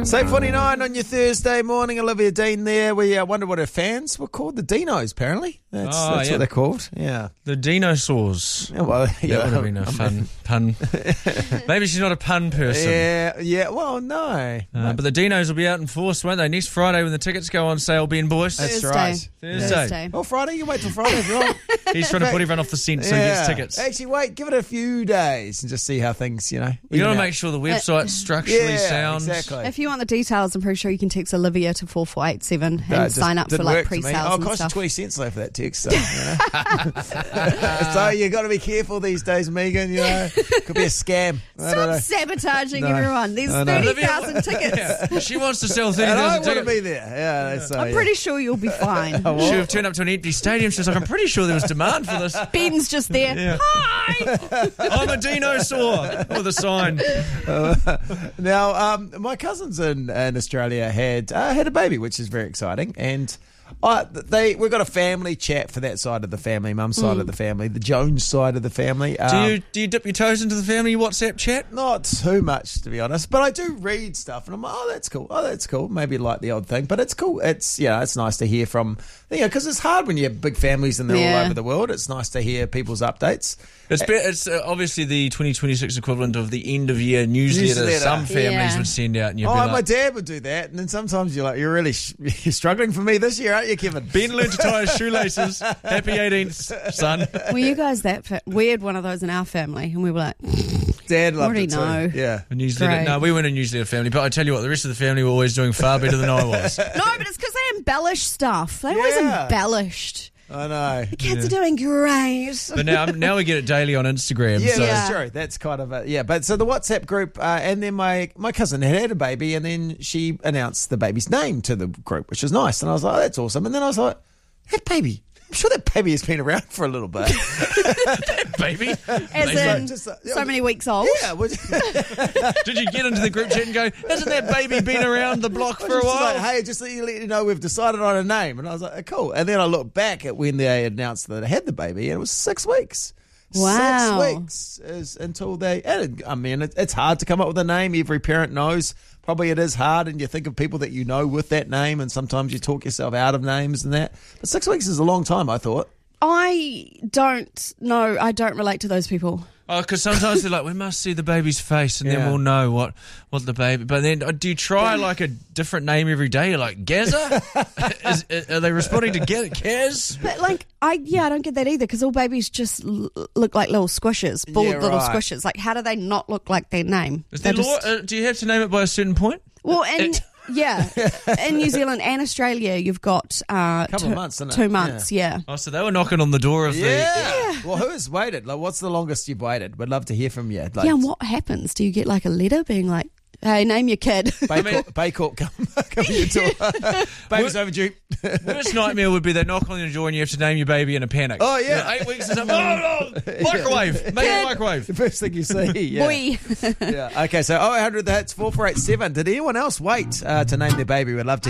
So 49 on your Thursday morning, Olivia Dean there. We wonder what her fans were called. The Dinos, apparently. That's what they're called. Yeah. The dinosaurs. Yeah, well, That would have been a fun pun. Maybe she's not a pun person. Yeah. Well, no. But the Dinos will be out in force, won't they? Next Friday when the tickets go on sale, Ben Boyce. That's Thursday. right. Thursday. Oh, Friday? You wait till Friday, right? He's trying to put everyone off the scent so he gets tickets. Actually, wait. Give it a few days and just see how things, You got even to out. make sure the website's structurally sound. Exactly. If you want the details, I'm pretty sure you can text Olivia to 4487 and Just sign up for didn't like work for me. pre-sales I'll and cost you stuff. 20 cents though for that text. So, so you got to be careful these days, Megan. Could be a scam. I don't know. Stop sabotaging No. everyone. There's I know. 30,000 tickets. Yeah. She wants to sell And I 30,000 want to tickets. be there. Yeah, so, I'm pretty sure you'll be fine. She would have turned up to an empty stadium. She was like, I'm pretty sure there was demand for this. Ben's just there. Yeah. Hi! I'm a dinosaur with a sign. Now, my cousins in Australia had a baby, which is very exciting, and we've got a family chat for that side of the family, mum's side of the family, the Jones side of the family. Do you dip your toes into the family WhatsApp chat? Not too much, to be honest, but I do read stuff, and I'm like, oh, that's cool. Maybe like the odd thing, but it's cool. It's it's nice to hear from, because it's hard when you have big families and they're all over the world. It's nice to hear people's updates. It's obviously the 2026 equivalent of the end of year newsletter. Some families would send out, and you'd be like, my dad would do that, and then sometimes you're like, you're really you're struggling for me this year, aren't you, Kevin? Ben learned to tie his shoelaces. Happy 18th, son. Were you guys we had one of those in our family, and we were like, Dad loved already it too. know. Yeah. A newsletter. Great. No, we weren't a newsletter family, but I tell you what, the rest of the family were always doing far better than I was. no, but it's because they embellish stuff. They always Yeah. embellished. I know. The kids are doing great. But now we get it daily on Instagram. Yeah, so. that's true. That's kind of but so the WhatsApp group, and then my cousin had a baby, and then she announced the baby's name to the group, which was nice. And I was like, oh, that's awesome. And then I was like, that baby, I'm sure that baby has been around for a little bit. Baby. As in, Just, so many weeks old. Yeah. Did you get into the group chat and go, hasn't that baby been around the block for a while? Like, hey, just let you know we've decided on a name. And I was like, cool. And then I looked back at when they announced that I had the baby, and it was 6 weeks. Wow. 6 weeks is until they. And I mean, it's hard to come up with a name. Every parent knows. Probably it is hard, and you think of people that you know with that name, and sometimes you talk yourself out of names and that. But 6 weeks is a long time, I thought. I don't know. I don't relate to those people. Oh, because sometimes they're like, we must see the baby's face and then Yeah. we'll know what the baby... But then do you try like a different name every day? You're like, Gazza? Are they responding to Gaz? But I don't get that either, because all babies just look like little squishes, bald little right. squishes. Like, how do they not look like their name? Is there do you have to name it by a certain point? Well, and in New Zealand and Australia, you've got Couple of months, isn't it? 2 months. Yeah. Oh, so they were knocking on the door of Yeah. Well, who has waited? Like, what's the longest you've waited? We'd love to hear from you. Like, Yeah, and what happens? Do you get like a letter being like, hey, name your kid? Baycourt, come to your door. Baby's overdue. Worst nightmare would be they knock on your door and you have to name your baby in a panic. Oh, yeah. 8 weeks or something. Oh, no. Microwave. Make it microwave. The first thing you see. Yeah. Boy. Yeah. Okay, so 0800 that's 4487. Did anyone else wait to name their baby? We'd love to